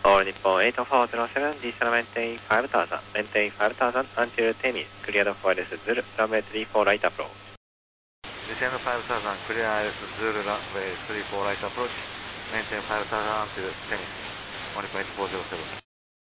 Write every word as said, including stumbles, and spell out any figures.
All Nippon eight four zero seven, descend maintain five thousand, maintain five thousand until ten minutes, cleared for L S Zulu, runway three four right approach. Descend five thousand, clear L S Zulu, runway three four right approach, maintain five thousand until ten minutes, one point eight four zero seven.